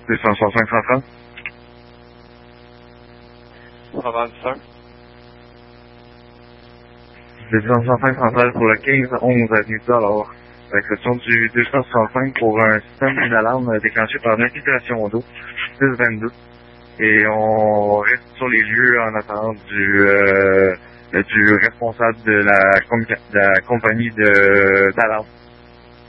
265 centrales. 125. 265 centrales pour le 1511 avenue alors. Réception du 265 pour un système d'alarme déclenché par l'infiltration d'eau 622. Et on reste sur les lieux en attente du responsable de la compagnie d'alarme.